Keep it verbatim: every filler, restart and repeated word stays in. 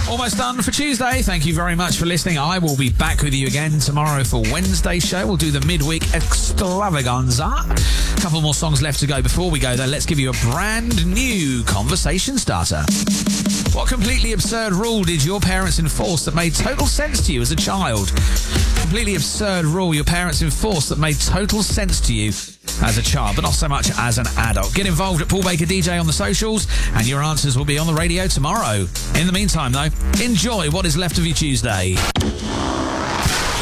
Almost done for Tuesday. Thank you very much for listening. I will be back with you again tomorrow for Wednesday's show. We'll do the midweek extravaganza. A couple more songs left to go before we go, though. Let's give you a brand new conversation starter. What completely absurd rule did your parents enforce that made total sense to you as a child? Completely absurd rule your parents enforced that made total sense to you as a child, but not so much as an adult. Get involved at Paul Baker D J on the socials, and your answers will be on the radio tomorrow. In the meantime, though, enjoy what is left of your Tuesday.